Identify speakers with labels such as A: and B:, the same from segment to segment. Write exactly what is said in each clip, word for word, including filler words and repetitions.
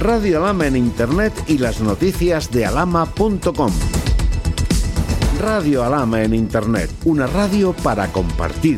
A: Radio Alhama en Internet y las noticias de alhama punto com. Radio Alhama en Internet, una radio para compartir.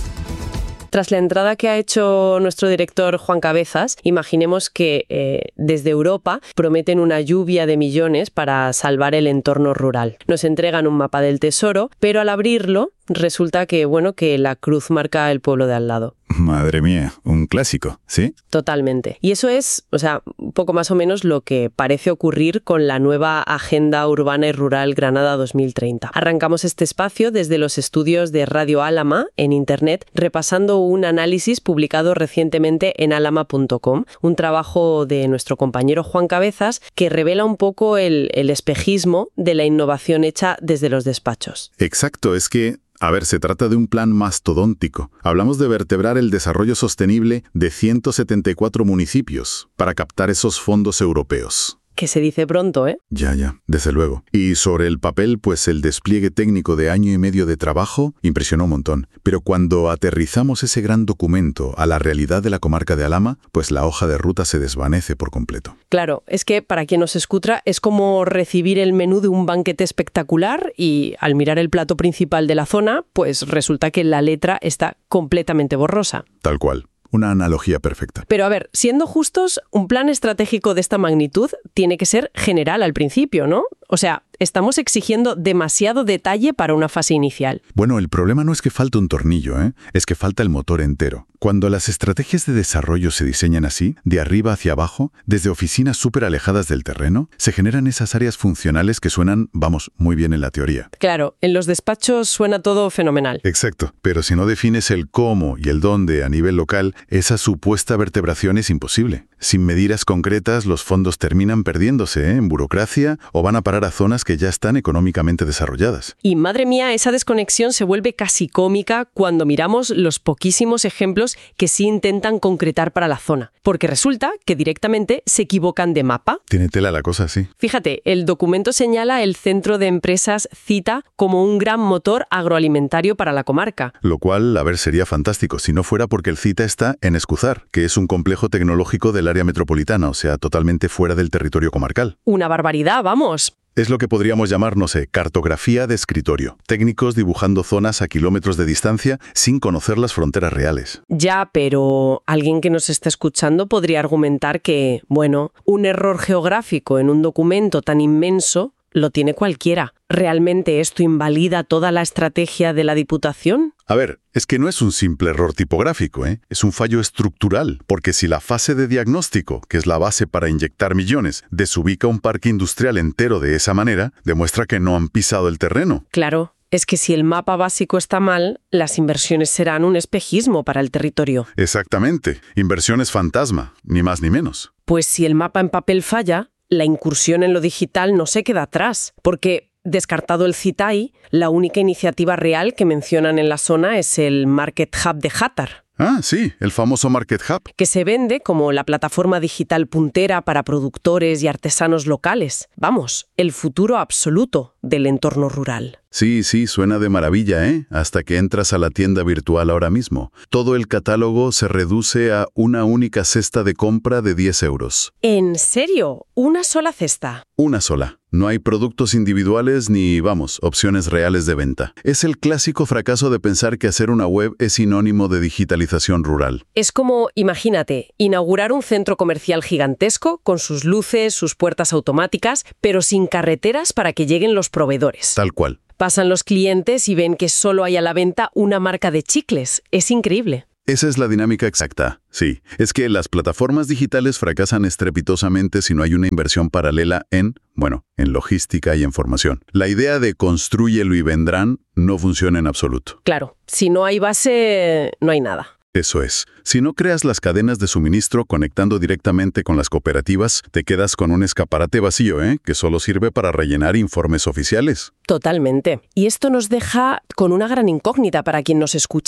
B: Tras la entrada que ha hecho nuestro director Juan Cabezas, imaginemos que eh, desde Europa prometen una lluvia de millones para salvar el entorno rural. Nos entregan un mapa del tesoro, pero al abrirlo resulta que, bueno, que la cruz marca el pueblo de al lado.
C: Madre mía, un clásico, ¿sí?
B: Totalmente. Y eso es, o sea, un poco más o menos lo que parece ocurrir con la nueva Agenda Urbana y Rural Granada dos mil treinta. Arrancamos este espacio desde los estudios de Radio Alhama en Internet, repasando un análisis publicado recientemente en alhama punto com, un trabajo de nuestro compañero Juan Cabezas que revela un poco el, el espejismo de la innovación hecha desde los despachos.
C: Exacto, es que A ver, se trata de un plan mastodóntico. Hablamos de vertebrar el desarrollo sostenible de ciento setenta y cuatro municipios para captar esos fondos europeos.
B: Que se dice pronto, ¿eh?
C: Ya, ya, desde luego. Y sobre el papel, pues el despliegue técnico de año y medio de trabajo impresionó un montón. Pero cuando aterrizamos ese gran documento a la realidad de la comarca de Alhama, pues la hoja de ruta se desvanece por completo.
B: Claro, es que para quien nos escucha es como recibir el menú de un banquete espectacular y al mirar el plato principal de la zona, pues resulta que la letra está completamente borrosa.
C: Tal cual. Una analogía perfecta.
B: Pero a ver, siendo justos, un plan estratégico de esta magnitud tiene que ser general al principio, ¿no? O sea, estamos exigiendo demasiado detalle para una fase inicial.
C: Bueno, el problema no es que falte un tornillo, ¿eh? Es que falta el motor entero. Cuando las estrategias de desarrollo se diseñan así, de arriba hacia abajo, desde oficinas súper alejadas del terreno, se generan esas áreas funcionales que suenan, vamos, muy bien en la teoría.
B: Claro, en los despachos suena todo fenomenal.
C: Exacto, pero si no defines el cómo y el dónde a nivel local, esa supuesta vertebración es imposible. Sin medidas concretas, los fondos terminan perdiéndose, ¿eh? en burocracia o van a parar a zonas que ya están económicamente desarrolladas.
B: Y madre mía, esa desconexión se vuelve casi cómica cuando miramos los poquísimos ejemplos que sí intentan concretar para la zona. Porque resulta que directamente se equivocan de mapa.
C: Tiene tela la cosa, sí.
B: Fíjate, el documento señala el centro de empresas Cita como un gran motor agroalimentario para la comarca.
C: Lo cual, a ver, sería fantástico si no fuera porque el Cita está en Escuzar, que es un complejo tecnológico del área metropolitana, o sea, totalmente fuera del territorio comarcal.
B: Una barbaridad, vamos.
C: Es lo que podríamos llamar, no sé, cartografía de escritorio. Técnicos dibujando zonas a kilómetros de distancia sin conocer las fronteras reales.
B: Ya, pero alguien que nos está escuchando podría argumentar que, bueno, un error geográfico en un documento tan inmenso lo tiene cualquiera. ¿Realmente esto invalida toda la estrategia de la Diputación?
C: A ver, es que no es un simple error tipográfico, ¿eh? Es un fallo estructural, porque si la fase de diagnóstico, que es la base para inyectar millones, desubica un parque industrial entero de esa manera, demuestra que no han pisado el terreno.
B: Claro. Es que si el mapa básico está mal, las inversiones serán un espejismo para el territorio.
C: Exactamente. Inversiones fantasma, ni más ni menos.
B: Pues si el mapa en papel falla, la incursión en lo digital no se queda atrás, porque, descartado el CITAI, la única iniciativa real que mencionan en la zona es el Market Hub de Játar.
C: Ah, sí, el famoso Market Hub.
B: Que se vende como la plataforma digital puntera para productores y artesanos locales. Vamos, el futuro absoluto del entorno rural.
C: Sí, sí, suena de maravilla, ¿eh? Hasta que entras a la tienda virtual ahora mismo. Todo el catálogo se reduce a una única cesta de compra de diez euros.
B: ¿En serio? ¿Una sola cesta?
C: Una sola. No hay productos individuales ni, vamos, opciones reales de venta. Es el clásico fracaso de pensar que hacer una web es sinónimo de digitalización rural.
B: Es como, imagínate, inaugurar un centro comercial gigantesco con sus luces, sus puertas automáticas, pero sin carreteras para que lleguen los proveedores.
C: Tal cual.
B: Pasan los clientes y ven que solo hay a la venta una marca de chicles. Es increíble.
C: Esa es la dinámica exacta, sí. Es que las plataformas digitales fracasan estrepitosamente si no hay una inversión paralela en, bueno, en logística y en formación. La idea de constrúyelo y vendrán no funciona en absoluto.
B: Claro, si no hay base, no hay nada.
C: Eso es. Si no creas las cadenas de suministro conectando directamente con las cooperativas, te quedas con un escaparate vacío, ¿eh? Que solo sirve para rellenar informes oficiales.
B: Totalmente. Y esto nos deja con una gran incógnita para quien nos escucha.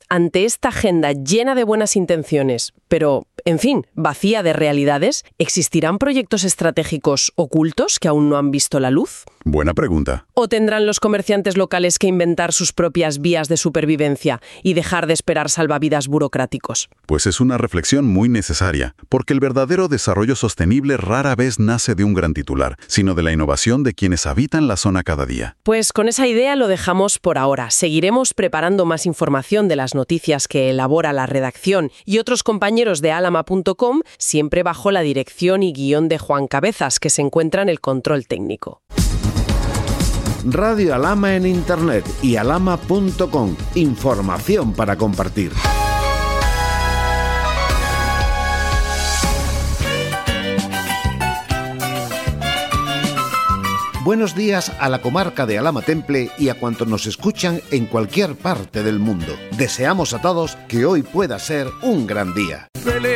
B: ante esta agenda llena de buenas intenciones, pero, en fin, vacía de realidades, ¿existirán proyectos estratégicos ocultos que aún no han visto la luz?
C: Buena pregunta.
B: ¿O tendrán los comerciantes locales que inventar sus propias vías de supervivencia y dejar de esperar salvavidas burocráticos?
C: Pues es una reflexión muy necesaria, porque el verdadero desarrollo sostenible rara vez nace de un gran titular, sino de la innovación de quienes habitan la zona cada día.
B: Pues con esa idea lo dejamos por ahora. Seguiremos preparando más información de las noticias que elabora la redacción y otros compañeros de alama punto com, siempre bajo la dirección y guión de Juan Cabezas, que se encuentra en el control técnico.
A: Radio Alama en Internet y alama punto com. Información para compartir. Buenos días a la comarca de Alhama Temple y a cuantos nos escuchan en cualquier parte del mundo. Deseamos a todos que hoy pueda ser un gran día.